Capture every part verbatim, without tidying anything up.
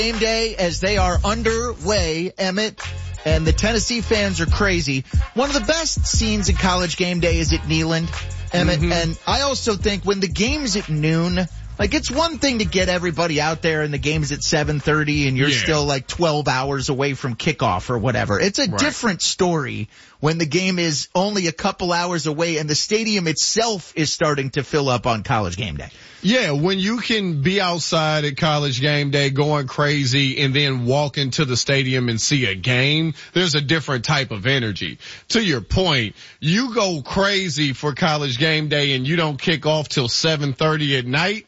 Game day as they are underway, Emmett, and the Tennessee fans are crazy. One of the best scenes in College Game Day is at Neyland, Emmett, mm-hmm. and I also think when the game's at noon, like it's one thing to get everybody out there and the game's at seven thirty and you're yeah. still like twelve hours away from kickoff or whatever. It's a right. different story when the game is only a couple hours away and the stadium itself is starting to fill up on College Game Day. Yeah, when you can be outside at College Game Day going crazy and then walk into the stadium and see a game, there's a different type of energy. To your point, you go crazy for College Game Day and you don't kick off till seven thirty at night,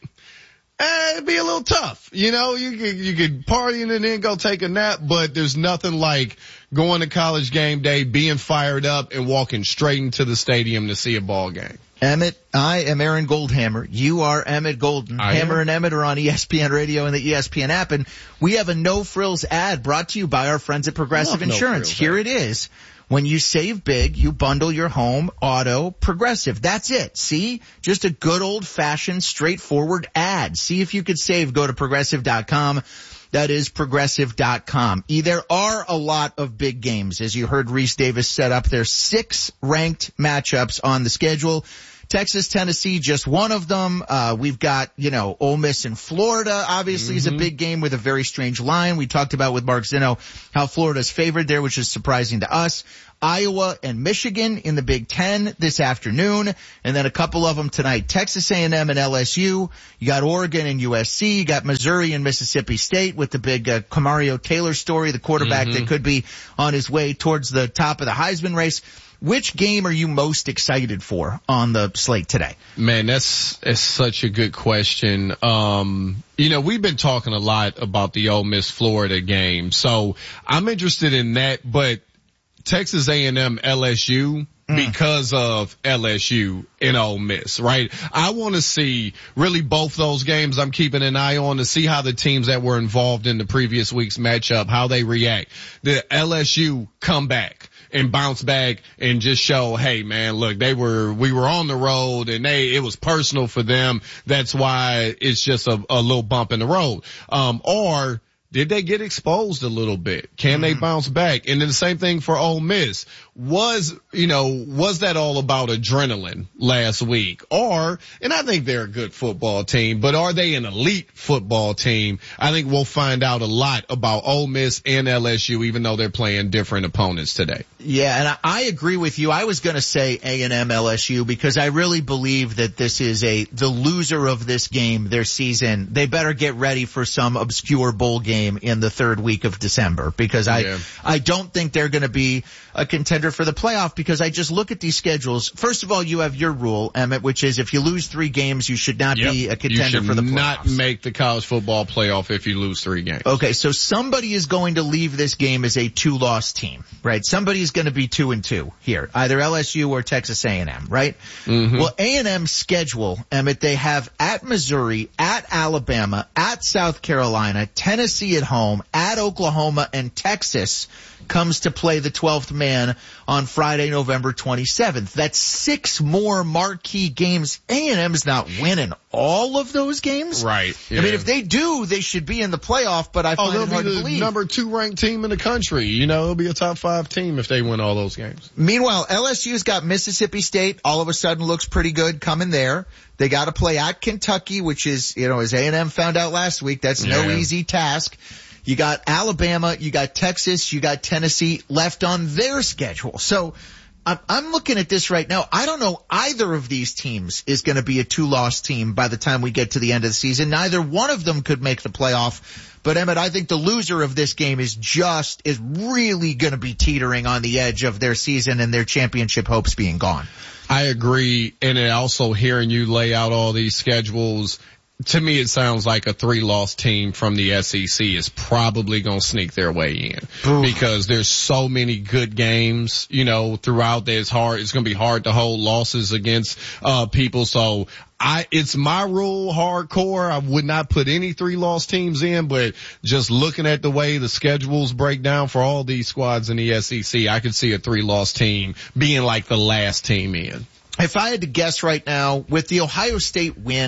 eh, it'd be a little tough. You know, you could, you could party and then go take a nap, but there's nothing like going to College Game Day, being fired up and walking straight into the stadium to see a ball game. Emmett, I am Aaron Goldhammer. You are Emmett Golden. I Hammer am. and Emmett are on E S P N Radio and the E S P N app, and we have a no-frills ad brought to you by our friends at Progressive Insurance. No Here it is. When you save big, you bundle your home, auto, Progressive. That's it. See? Just a good old-fashioned, straightforward ad. See if you could save. Go to progressive dot com. That is progressive dot com. There are a lot of big games. As you heard Reese Davis set up, there's six ranked matchups on the schedule. Texas, Tennessee, just one of them. Uh, we've got, you know, Ole Miss and Florida, obviously, mm-hmm. is a big game with a very strange line. We talked about with Mark Zinno how Florida's favored there, which is surprising to us. Iowa and Michigan in the Big Ten this afternoon, and then a couple of them tonight. Texas A and M and L S U. You got Oregon and U S C. You got Missouri and Mississippi State with the big uh, Camario Taylor story, the quarterback mm-hmm. that could be on his way towards the top of the Heisman race. Which game are you most excited for on the slate today? Man, that's, that's such a good question. Um, you know, we've been talking a lot about the Ole Miss Florida game, so I'm interested in that, but Texas A and M L S U, mm. because of L S U and Ole Miss, right? I want to see really both those games. I'm keeping an eye on to see how the teams that were involved in the previous week's matchup, how they react. The L S U come back and bounce back and just show, hey man, look, they were, we were on the road and they, it was personal for them. That's why it's just a, a little bump in the road. Um, or did they get exposed a little bit? Can mm-hmm. they bounce back? And then the same thing for Ole Miss. Was, you know, was that all about adrenaline last week? Or, and I think they're a good football team, but are they an elite football team? I think we'll find out a lot about Ole Miss and L S U, even though they're playing different opponents today. Yeah, and I, I agree with you. I was going to say A and M L S U because I really believe that this is a, the loser of this game, their season. They better get ready for some obscure bowl game in the third week of December because I, yeah. I don't think they're going to be a contender for the playoff because I just look at these schedules. First of all, you have your rule, Emmett, which is if you lose three games, you should not yep. be a contender for the playoffs. You should not make the college football playoff if you lose three games. Okay, so somebody is going to leave this game as a two-loss team, right? Somebody is going to be two and two here, either L S U or Texas A and M, right? Mm-hmm. Well, A and M's schedule, Emmett, they have at Missouri, at Alabama, at South Carolina, Tennessee at home, at Oklahoma, and Texas comes to play the twelfth man on Friday, November twenty-seventh. That's six more marquee games. A and M's not winning all of those games. Right. Yeah. I mean, if they do, they should be in the playoff, but I find oh, it hard be to the believe. Number two ranked team in the country. You know, it'll be a top five team if they win all those games. Meanwhile, L S U's got Mississippi State. All of a sudden looks pretty good coming there. They got to play at Kentucky, which is, you know, as A and M found out last week, that's no yeah. easy task. You got Alabama, you got Texas, you got Tennessee left on their schedule. So I'm, I'm looking at this right now. I don't know either of these teams is going to be a two-loss team by the time we get to the end of the season. Neither one of them could make the playoff. But Emmett, I think the loser of this game is just, is really going to be teetering on the edge of their season and their championship hopes being gone. I agree. And then also hearing you lay out all these schedules, to me, it sounds like a three-loss team from the S E C is probably going to sneak their way in Ooh. because there's so many good games, you know, throughout there. It's hard. It's going to be hard to hold losses against, uh, people. So I, it's my rule hardcore. I would not put any three-loss teams in, but just looking at the way the schedules break down for all these squads in the S E C, I could see a three-loss team being like the last team in. If I had to guess right now, with the Ohio State win,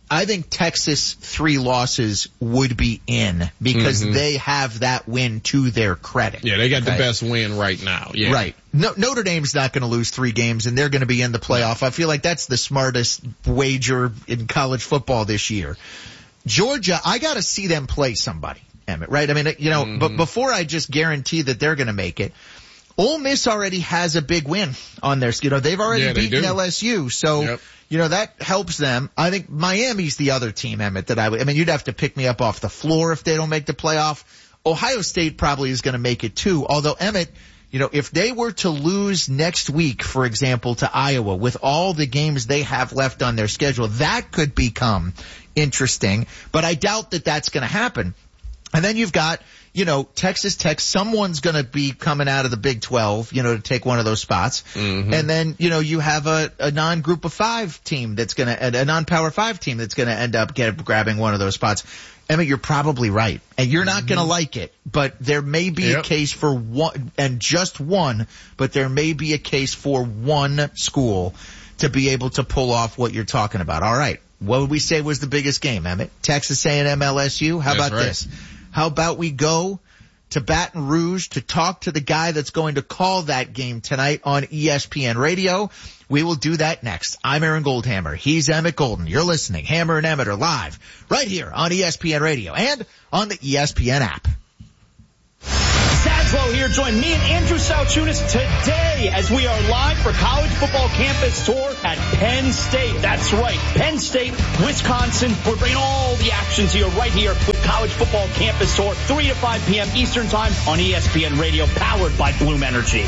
I think Texas three losses would be in because mm-hmm. they have that win to their credit. Yeah, they got okay? the best win right now. Yeah. Right. No, Notre Dame's not going to lose three games, and they're going to be in the playoff. I feel like that's the smartest wager in college football this year. Georgia, I got to see them play somebody, Emmett, right? I mean, you know, mm-hmm. but before I just guarantee that they're going to make it, Ole Miss already has a big win on their, you know, they've already yeah, beaten they L S U, so. Yep. You know, that helps them. I think Miami's the other team, Emmett, that I would, I mean, you'd have to pick me up off the floor if they don't make the playoff. Ohio State probably is going to make it too. Although, Emmett, you know, if they were to lose next week, for example, to Iowa with all the games they have left on their schedule, that could become interesting. But I doubt that that's going to happen. And then you've got, you know, Texas Tech, someone's going to be coming out of the Big twelve, you know, to take one of those spots. Mm-hmm. And then, you know, you have a, a non-group of five team that's going to, a non-power five team that's going to end up get, grabbing one of those spots. Emma, you're probably right. And you're not mm-hmm. going to like it, but there may be yep. a case for one, and just one, but there may be a case for one school to be able to pull off what you're talking about. All right. What would we say was the biggest game, Emmett? Texas A and M L S U? How That's about right. this? How about we go to Baton Rouge to talk to the guy that's going to call that game tonight on E S P N Radio? We will do that next. I'm Aaron Goldhammer. He's Emmett Golden. You're listening. Hammer and Emmett are live right here on E S P N Radio and on the E S P N app. Saslow here. Join me and Andrew Salchunas today as we are live for College Football Campus Tour at Penn State. That's right, Penn State, Wisconsin. We're bringing all the actions here right here with College Football Campus Tour, three to five p.m. Eastern Time on E S P N Radio, powered by Bloom Energy.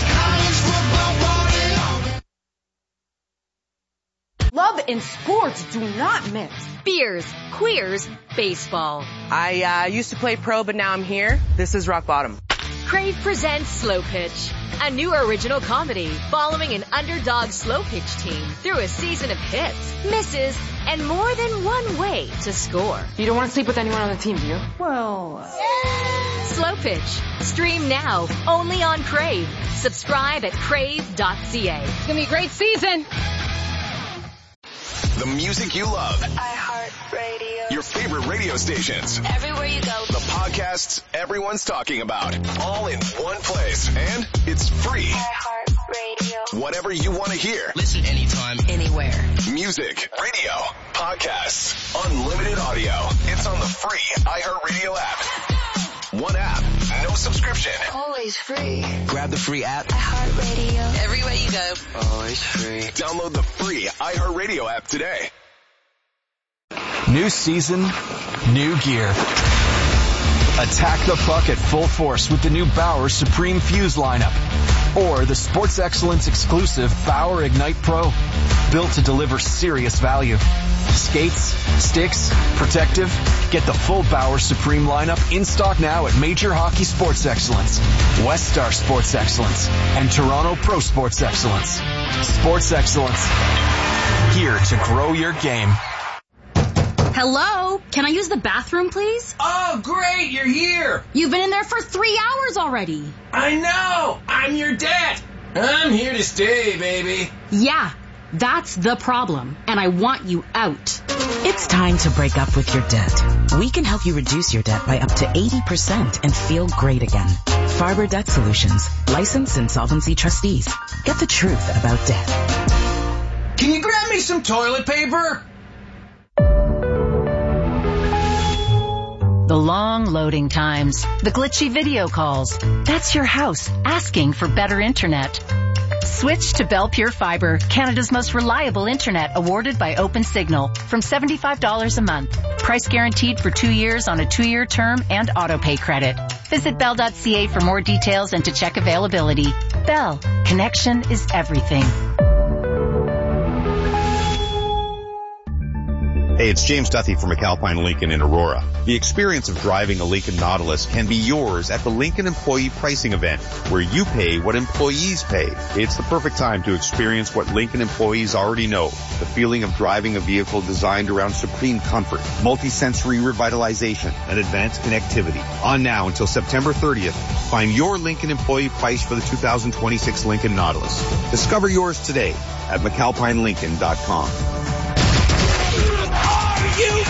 Love and sports do not mix. Beers, queers, baseball. I uh, used to play pro, but now I'm here. This is rock bottom. Crave presents Slow Pitch, a new original comedy following an underdog slow pitch team through a season of hits, misses, and more than one way to score. You don't want to sleep with anyone on the team, do you? Well, uh... Slow Pitch. Stream now, only on Crave. Subscribe at crave dot c a. It's going to be a great season. The music you love. iHeartRadio. Your favorite radio stations. Everywhere you go. The podcasts everyone's talking about. All in one place. And it's free. iHeartRadio. Whatever you want to hear. Listen anytime, anywhere. Music, radio, podcasts, unlimited audio. It's on the free iHeartRadio app. One app, no subscription. Always free. Grab the free app. iHeartRadio. Everywhere you go. Always free. Download the free iHeartRadio app today. New season, new gear. Attack the puck at full force with the new Bauer Supreme Fuse lineup. Or the Sports Excellence exclusive Bauer Ignite Pro. Built to deliver serious value. Skates, sticks, protective. Get the full Bauer Supreme lineup in stock now at Major Hockey Sports Excellence, West Star Sports Excellence, and Toronto Pro Sports Excellence. Sports Excellence. Here to grow your game. Hello? Can I use the bathroom, please? Oh, great, you're here. You've been in there for three hours already. I know. I'm your dad. I'm here to stay, baby. Yeah, that's the problem, and I want you out. It's time to break up with your debt. We can help you reduce your debt by up to eighty percent and feel great again. Farber Debt Solutions, licensed insolvency trustees. Get the truth about debt. Can you grab me some toilet paper? The long loading times, the glitchy video calls. That's your house asking for better internet. Switch to Bell Pure Fiber, Canada's most reliable internet, awarded by OpenSignal, from seventy-five dollars a month. Price guaranteed for two years on a two-year term and auto-pay credit. Visit bell dot c a for more details and to check availability. Bell, connection is everything. Hey, it's James Duthie from McAlpine Lincoln in Aurora. The experience of driving a Lincoln Nautilus can be yours at the Lincoln Employee Pricing Event, where you pay what employees pay. It's the perfect time to experience what Lincoln employees already know, the feeling of driving a vehicle designed around supreme comfort, multi-sensory revitalization, and advanced connectivity. On now until September thirtieth, find your Lincoln employee price for the two thousand twenty-six Lincoln Nautilus. Discover yours today at mcalpine lincoln dot com. Are you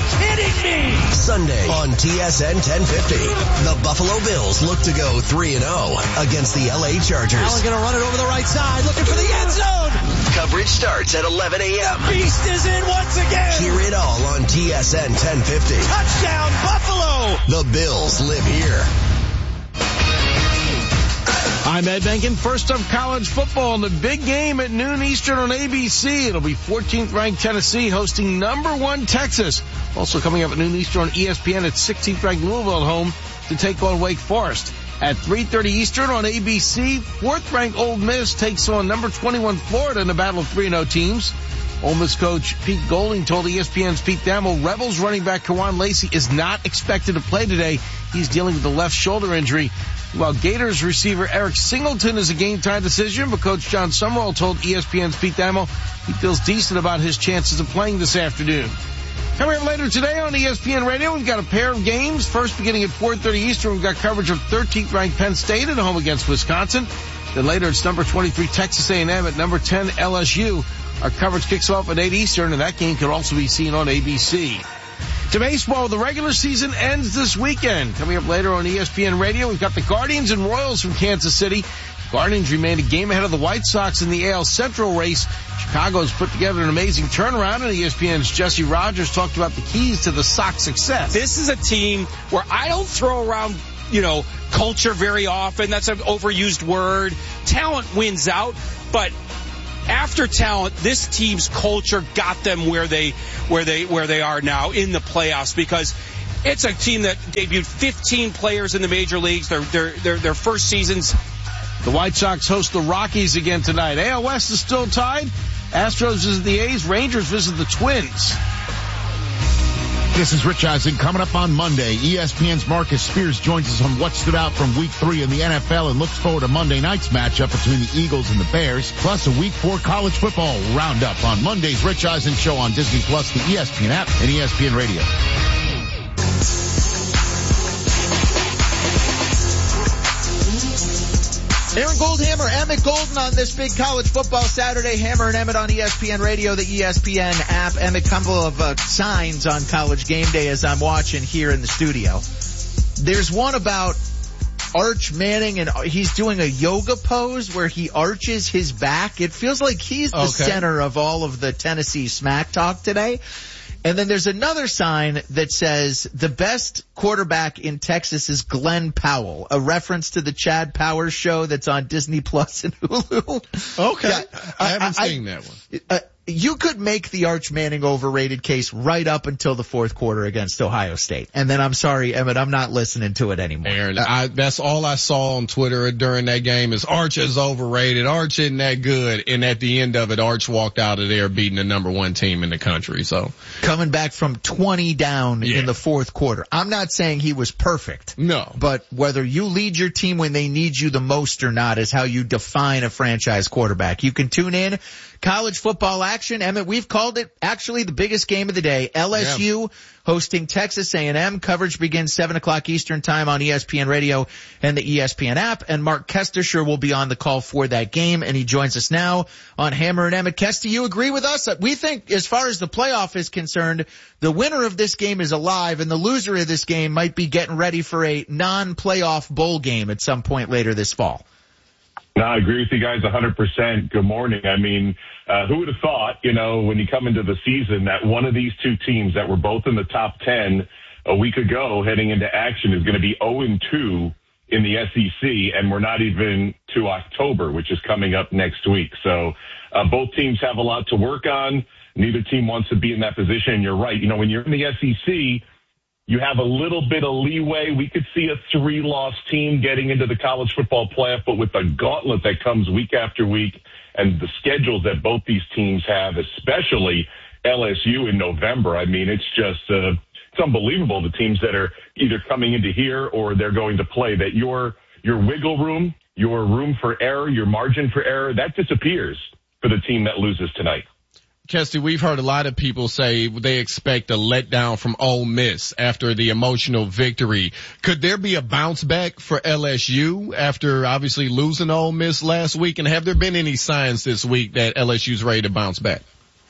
kidding me? Sunday on T S N ten fifty. The Buffalo Bills look to go three and oh against the L A Chargers. Allen going to run it over the right side, looking for the end zone. Coverage starts at eleven a.m. The beast is in once again. Hear it all on T S N ten fifty. Touchdown, Buffalo. The Bills live here. I'm Ed Benkin. First up, college football in the big game at noon Eastern on A B C. It'll be fourteenth ranked Tennessee hosting number one Texas. Also coming up at noon Eastern on E S P N at sixteenth ranked Louisville at home to take on Wake Forest. At three thirty Eastern on A B C, fourth ranked Ole Miss takes on number twenty-one Florida in a battle of three and oh teams. Ole Miss coach Pete Golding told E S P N's Pete Thamel Rebels running back Kawan Lacey is not expected to play today. He's dealing with a left shoulder injury. While Gators receiver Eric Singleton is a game-time decision, but Coach John Summerall told E S P N's Pete Thamel he feels decent about his chances of playing this afternoon. Coming up later today on E S P N Radio, we've got a pair of games. First, beginning at four thirty Eastern, we've got coverage of thirteenth ranked Penn State at home against Wisconsin. Then later, it's number twenty-three Texas A and M at number ten L S U. Our coverage kicks off at eight Eastern, and that game can also be seen on A B C. To baseball, the regular season ends this weekend. Coming up later on E S P N Radio, we've got the Guardians and Royals from Kansas City. Guardians remain a game ahead of the White Sox in the A L Central race. Chicago's put together an amazing turnaround, and E S P N's Jesse Rogers talked about the keys to the Sox success. This is a team where I don't throw around, you know, culture very often. That's an overused word. Talent wins out, but after talent, this team's culture got them where they where they where they are now in the playoffs, because it's a team that debuted fifteen players in the major leagues. Their their their, their first seasons. The White Sox host the Rockies again tonight. A L West is still tied. Astros visit the A's. Rangers visit the Twins. This is Rich Eisen. Coming up on Monday, E S P N's Marcus Spears joins us on what stood out from week three in the N F L and looks forward to Monday night's matchup between the Eagles and the Bears, plus a week four college football roundup on Monday's Rich Eisen Show on Disney Plus, the E S P N app, and E S P N Radio. Aaron Goldhammer, Emmett Golden on this big college football Saturday. Hammer and Emmett on E S P N Radio, the E S P N app. Emmett, couple of uh, signs on College Game Day as I'm watching here in the studio. There's one about Arch Manning, and he's doing a yoga pose where he arches his back. It feels like he's the okay. center of all of the Tennessee smack talk today. And then there's another sign that says the best quarterback in Texas is Glenn Powell, a reference to the Chad Powers show that's on Disney Plus and Hulu. Okay. Yeah, I, I haven't I, seen that one. Uh, you could make the Arch Manning overrated case right up until the fourth quarter against Ohio State. And then I'm sorry, Emmett, I'm not listening to it anymore. Aaron, I, that's all I saw on Twitter during that game is Arch is overrated. Arch isn't that good. And at the end of it, Arch walked out of there beating the number one team in the country. So coming back from twenty down yeah. in the fourth quarter. I'm not saying he was perfect. No. But whether you lead your team when they need you the most or not is how you define a franchise quarterback. You can tune in. College football action. Emmett, we've called it actually the biggest game of the day. L S U yeah. hosting Texas A and M. Coverage begins seven o'clock Eastern time on E S P N Radio and the E S P N app. And Mark Kestisher will be on the call for that game, and he joins us now on Hammer and Emmett. Kesty, you agree with us? We think as far as the playoff is concerned, the winner of this game is alive, and the loser of this game might be getting ready for a non-playoff bowl game at some point later this fall. No, I agree with you guys one hundred percent. Good morning. I mean, uh, who would have thought, you know, when you come into the season that one of these two teams that were both in the top ten a week ago heading into action is going to be oh and two in the S E C, and we're not even to October, which is coming up next week. So uh, both teams have a lot to work on. Neither team wants to be in that position. And you're right. You know, when you're in the S E C, you have a little bit of leeway. We could see a three-loss team getting into the college football playoff, but with the gauntlet that comes week after week and the schedules that both these teams have, especially L S U in November, I mean, it's just uh, it's unbelievable, the teams that are either coming into here or they're going to play, that your your wiggle room, your room for error, your margin for error, that disappears for the team that loses tonight. Kesty, we've heard a lot of people say they expect a letdown from Ole Miss after the emotional victory. Could there be a bounce back for L S U after obviously losing Ole Miss last week? And have there been any signs this week that L S U's ready to bounce back?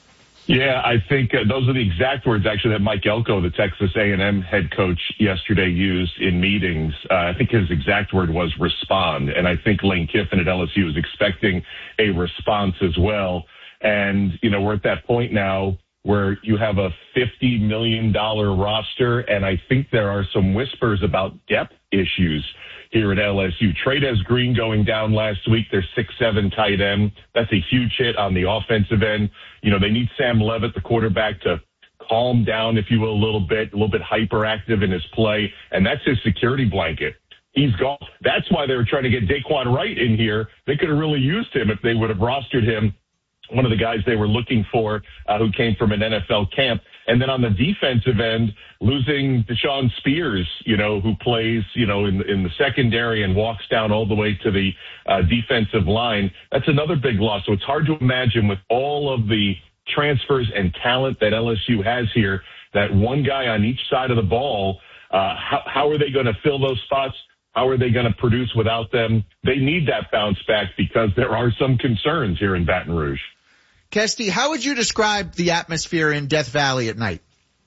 Yeah, I think uh, those are the exact words, actually, that Mike Elko, the Texas A and M head coach, yesterday used in meetings. Uh, I think his exact word was respond. And I think Lane Kiffin at L S U is expecting a response as well. And, you know, we're at that point now where you have a fifty million dollars roster, and I think there are some whispers about depth issues here at L S U. Trey'Dez Green going down last week, their six seven tight end. That's a huge hit on the offensive end. You know, they need Sam Levitt, the quarterback, to calm down, if you will, a little bit, a little bit hyperactive in his play, and that's his security blanket. He's gone. That's why they were trying to get Daquan Wright in here. They could have really used him if they would have rostered him, one of the guys they were looking for, uh, who came from an N F L camp. And then on the defensive end, losing Deshaun Spears, you know, who plays, you know, in, in the secondary and walks down all the way to the uh, defensive line. That's another big loss. So it's hard to imagine, with all of the transfers and talent that L S U has here, that one guy on each side of the ball, uh, how, how are they going to fill those spots? How are they going to produce without them? They need that bounce back because there are some concerns here in Baton Rouge. Kesty, how would you describe the atmosphere in Death Valley at night?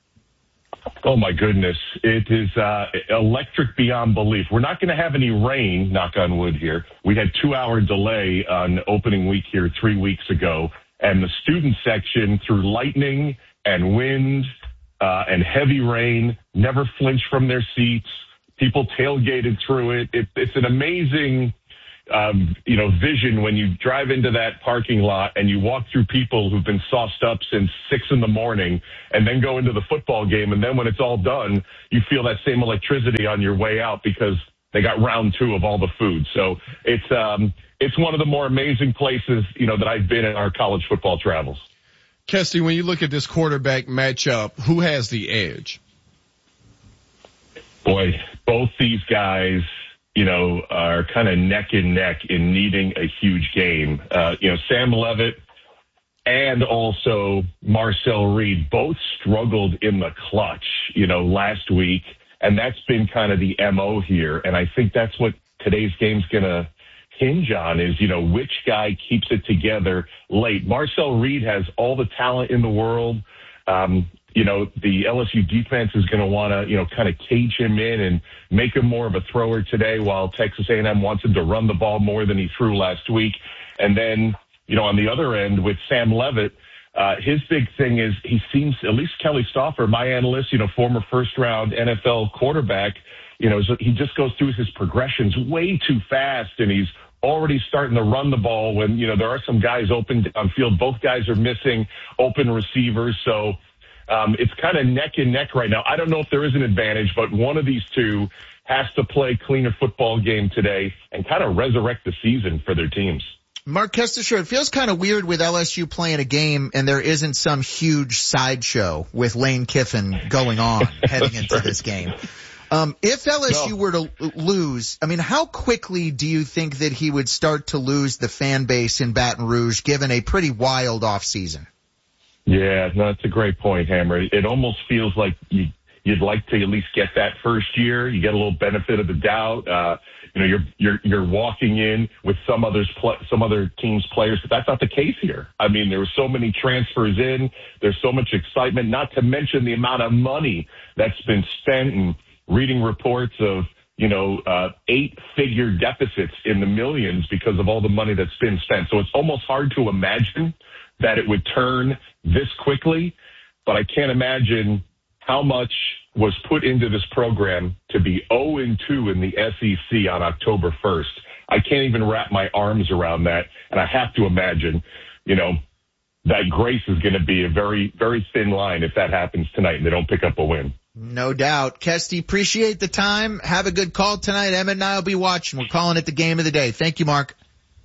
Oh, my goodness. It is uh, electric beyond belief. We're not going to have any rain, knock on wood here. We had two-hour delay on opening week here three weeks ago, and the student section, through lightning and wind uh, and heavy rain, never flinched from their seats. People tailgated through it. it it's an amazing Um, you know, vision when you drive into that parking lot and you walk through people who've been sauced up since six in the morning and then go into the football game. And then when it's all done, you feel that same electricity on your way out because they got round two of all the food. So it's, um, it's one of the more amazing places, you know, that I've been in our college football travels. Kesty, when you look at this quarterback matchup, who has the edge? Boy, both these guys, you know, are kind of neck and neck in needing a huge game. Uh, you know, Sam Levitt and also Marcel Reed both struggled in the clutch, you know, last week. And that's been kind of the M O here. And I think that's what today's game's going to hinge on is, you know, which guy keeps it together late. Marcel Reed has all the talent in the world. Um, You know, the L S U defense is going to want to, you know, kind of cage him in and make him more of a thrower today, while Texas A and M wants him to run the ball more than he threw last week. And then, you know, on the other end with Sam Levitt, uh, his big thing is he seems, at least Kelly Stauffer, my analyst, you know, former first round N F L quarterback, you know, so he just goes through his progressions way too fast, and he's already starting to run the ball when, you know, there are some guys open on field. Both guys are missing open receivers. So, Um, it's kind of neck and neck right now. I don't know if there is an advantage, but one of these two has to play cleaner football game today and kind of resurrect the season for their teams. Mark Kestisher, it feels kind of weird with L S U playing a game and there isn't some huge sideshow with Lane Kiffin going on heading into right. this game. Um, if L S U no. were to lose, I mean, how quickly do you think that he would start to lose the fan base in Baton Rouge, given a pretty wild offseason? Yeah, no, that's a great point, Hammer. It almost feels like you, you'd like to at least get that first year. You get a little benefit of the doubt. Uh, you know, you're you're you're walking in with some others, pl- some other teams' players, but that's not the case here. I mean, there were so many transfers in. There's so much excitement. Not to mention the amount of money that's been spent, and reading reports of you know uh, eight-figure deficits in the millions because of all the money that's been spent. So it's almost hard to imagine that it would turn this quickly, but I can't imagine how much was put into this program to be oh and two in the S E C on October first. I can't even wrap my arms around that, and I have to imagine, you know, that grace is going to be a very, very thin line if that happens tonight and they don't pick up a win. No doubt. Kesty, appreciate the time. Have a good call tonight. Emmett and I will be watching. We're calling it the game of the day. Thank you, Mark.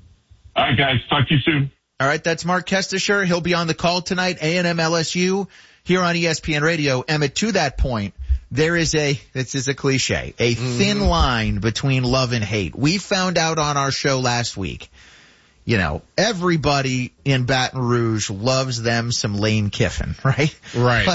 All right, guys. Talk to you soon. All right, that's Mark Kestisher. He'll be on the call tonight, A and M L S U, here on E S P N Radio. Emmett, to that point, there is a, this is a cliche, a mm-hmm. thin line between love and hate. We found out on our show last week, you know, everybody in Baton Rouge loves them some Lane Kiffin, right? Right. But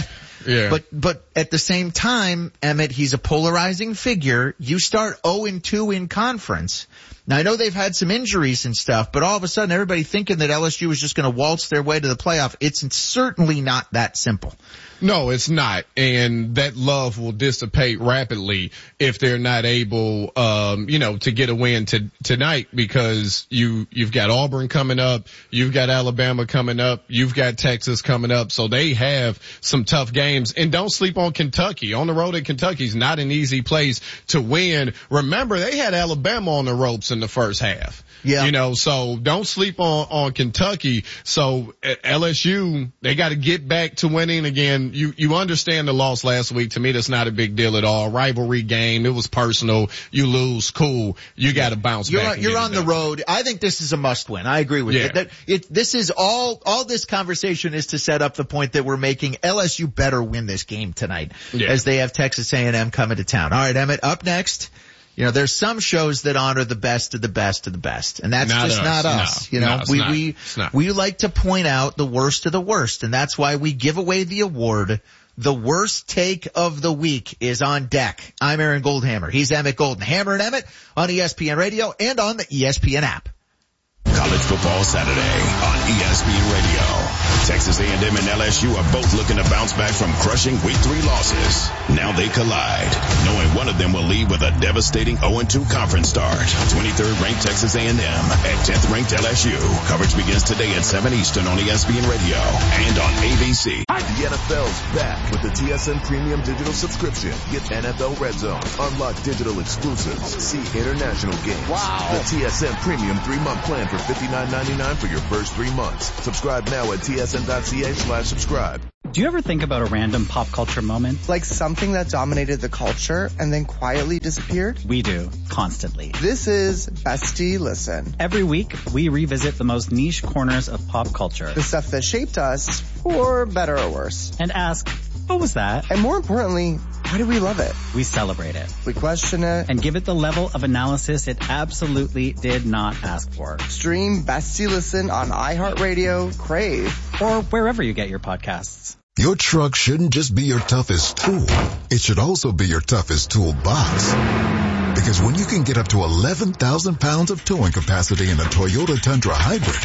Yeah. But, but at the same time, Emmett, he's a polarizing figure. You start oh and two in conference. Now, I know they've had some injuries and stuff, but all of a sudden everybody thinking that L S U is just going to waltz their way to the playoff. It's certainly not that simple. No, it's not. And that love will dissipate rapidly if they're not able, um, you know, to get a win to, tonight, because you, you've got Auburn coming up. You've got Alabama coming up. You've got Texas coming up. So they have some tough games. And don't sleep on Kentucky. On the road at Kentucky is not an easy place to win. Remember, they had Alabama on the ropes in the first half. Yeah. You know, so don't sleep on, on Kentucky. So L S U, they got to get back to winning again. You, you understand the loss last week. To me, that's not a big deal at all. Rivalry game. It was personal. You lose. Cool. You got to bounce you're, back. You're on the road. I think this is a must win. I agree with yeah. you. That it, this is all, all this conversation is to set up the point that we're making. L S U better win this game tonight yeah. as they have Texas A and M coming to town. All right, Emmett, up next. You know, there's some shows that honor the best of the best of the best, and that's not just us. not us. No. You know, no, we not. we we like to point out the worst of the worst, and that's why we give away the award. The worst take of the week is on deck. I'm Aaron Goldhammer. He's Emmett Golden. Hammer and Emmett on E S P N Radio and on the E S P N app. College Football Saturday on E S P N Radio. Texas A and M and L S U are both looking to bounce back from crushing week three losses. Now they collide, knowing one of them will leave with a devastating oh and two conference start. twenty-third ranked Texas A and M at tenth ranked L S U. Coverage begins today at seven Eastern on E S P N Radio and on A B C. The N F L's back with the T S N Premium Digital Subscription. Get N F L Red Zone, unlock digital exclusives, see international games. Wow. The T S N Premium three-month plan for fifty-nine ninety-nine for your first three months. Subscribe now at T S N dot C A slash subscribe. Do you ever think about a random pop culture moment? Like something that dominated the culture and then quietly disappeared? We do, constantly. This is Bestie Listen. Every week, we revisit the most niche corners of pop culture. The stuff that shaped us, for better or worse. And ask, what was that? And more importantly, why do we love it? We celebrate it. We question it. And give it the level of analysis it absolutely did not ask for. Stream Bestie Listen on iHeartRadio, Crave, or wherever you get your podcasts. Your truck shouldn't just be your toughest tool. It should also be your toughest toolbox. Because when you can get up to eleven thousand pounds of towing capacity in a Toyota Tundra Hybrid,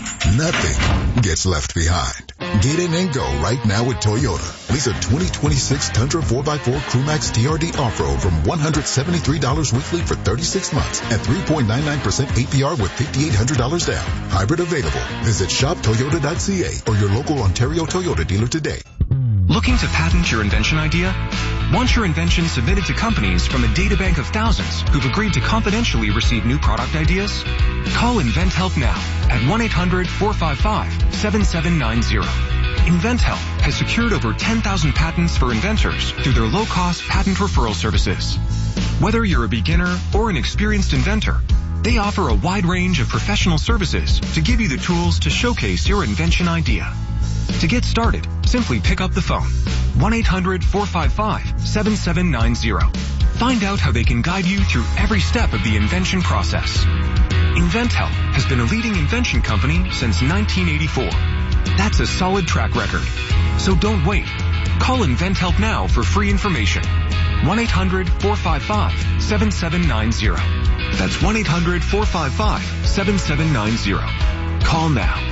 nothing gets left behind. Get in and go right now with Toyota. Lease a twenty twenty-six Tundra four by four Crewmax T R D Off-Road from one hundred seventy-three dollars weekly for thirty-six months at three point nine nine percent A P R with five thousand eight hundred dollars down. Hybrid available. Visit shop toyota dot c a or your local Ontario Toyota dealer today. Looking to patent your invention idea? Want your invention submitted to companies from a databank of thousands who've agreed to confidentially receive new product ideas? Call InventHelp now at one eight hundred four five five seven seven nine zero. InventHelp has secured over ten thousand patents for inventors through their low-cost patent referral services. Whether you're a beginner or an experienced inventor, they offer a wide range of professional services to give you the tools to showcase your invention idea. To get started, simply pick up the phone. one eight hundred four five five seven seven nine zero. Find out how they can guide you through every step of the invention process. InventHelp has been a leading invention company since nineteen eighty-four. That's a solid track record. So don't wait. Call InventHelp now for free information. one eight hundred four five five seven seven nine zero. That's one eight hundred four five five seven seven nine zero. Call now.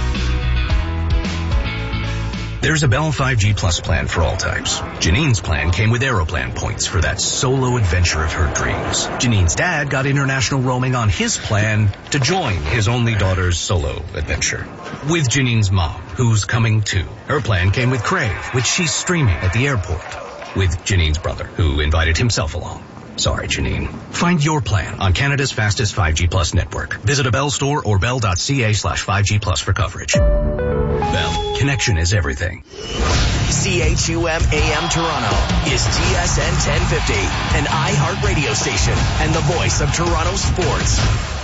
There's a Bell five G Plus plan for all types. Janine's plan came with Aeroplan points for that solo adventure of her dreams. Janine's dad got international roaming on his plan to join his only daughter's solo adventure. With Janine's mom, who's coming too. Her plan came with Crave, which she's streaming at the airport. With Janine's brother, who invited himself along. Sorry, Janine. Find your plan on Canada's fastest five G Plus network. Visit a Bell store or bell dot c a slash 5G Plus for coverage. Bell, connection is everything. C H U M A M Toronto is T S N ten fifty, an iHeart radio station and the voice of Toronto sports.